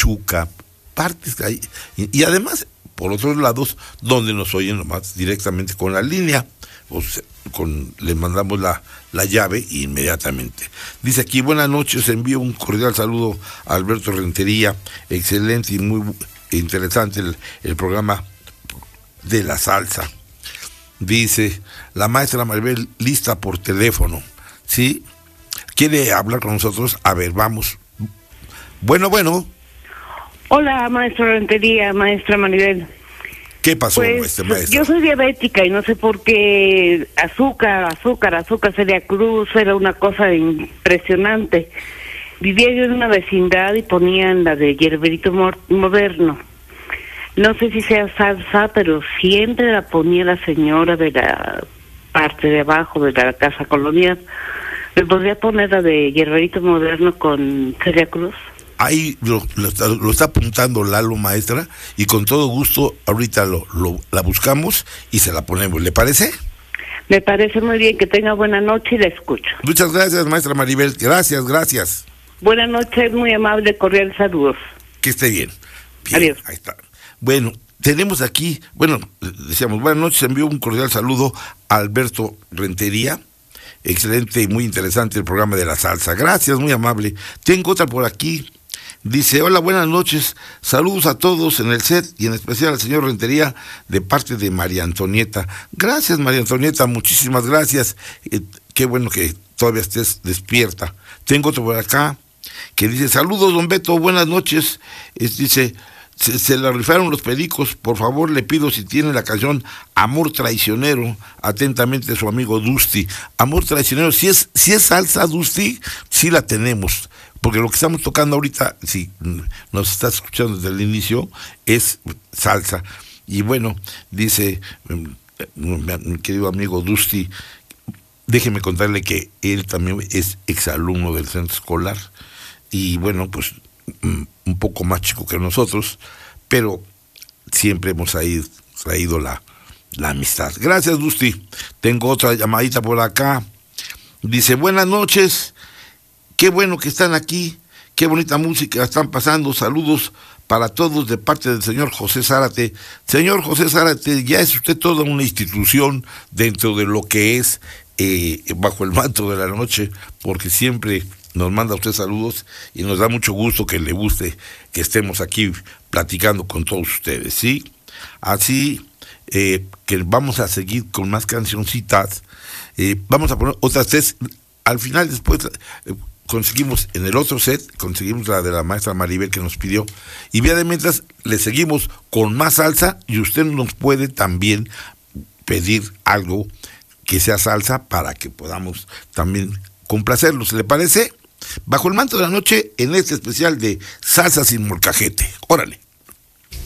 Pachuca, partes ahí, y además por otros lados donde nos oyen nomás directamente con la línea, le mandamos la llave inmediatamente. Dice aquí, buenas noches, envío un cordial saludo a Alberto Rentería, excelente y muy interesante el programa de la salsa. Dice, la maestra Maribel lista por teléfono, ¿sí? ¿Quiere hablar con nosotros? A ver, vamos. Bueno. Hola, maestro Rentería, maestra Maribel. ¿Qué pasó, pues, maestra? Yo soy diabética y no sé por qué azúcar, Celia Cruz, era una cosa impresionante. Vivía yo en una vecindad y ponían la de hierberito moderno. No sé si sea salsa, pero siempre la ponía la señora de la parte de abajo de la casa colonial. ¿Me podría poner la de hierberito moderno con Celia Cruz? Ahí lo está apuntando Lalo, maestra, y con todo gusto ahorita la buscamos y se la ponemos. ¿Le parece? Me parece muy bien. Que tenga buena noche y la escucho. Muchas gracias, maestra Maribel. Gracias. Buenas noches, muy amable, cordial saludos. Que esté bien. Adiós. Ahí está. Bueno, tenemos aquí, decíamos, buenas noches, envío un cordial saludo a Alberto Rentería. Excelente y muy interesante el programa de la salsa. Gracias, muy amable. Tengo otra por aquí. Dice, hola, buenas noches. Saludos a todos en el set y en especial al señor Rentería de parte de María Antonieta. Gracias, María Antonieta, muchísimas gracias. Qué bueno que todavía estés despierta. Tengo otro por acá que dice, saludos, don Beto, buenas noches. Dice, se la rifaron los pericos, por favor le pido si tiene la canción Amor Traicionero, atentamente su amigo Dusty. Amor Traicionero, si es salsa, Dusty, sí la tenemos, porque lo que estamos tocando ahorita, si nos estás escuchando desde el inicio, es salsa. Y bueno, dice mi querido amigo Dusty, déjeme contarle que él también es exalumno del centro escolar, y bueno, pues un poco más chico que nosotros, pero siempre hemos traído la amistad. Gracias, Dusty. Tengo otra llamadita por acá. Dice, buenas noches, qué bueno que están aquí, qué bonita música están pasando, saludos para todos de parte del señor José Zárate. Señor José Zárate, ya es usted toda una institución dentro de lo que es Bajo el Manto de la Noche, porque siempre nos manda usted saludos y nos da mucho gusto que le guste que estemos aquí platicando con todos ustedes, ¿sí? Así que vamos a seguir con más cancioncitas. Vamos a poner otras tres. Al final, después, conseguimos en el otro set, conseguimos la de la maestra Maribel que nos pidió. Y bien de mientras, le seguimos con más salsa y usted nos puede también pedir algo que sea salsa para que podamos también complacerlos. ¿Le parece? Bajo el Manto de la Noche en este especial de Salsa sin Molcajete. Órale.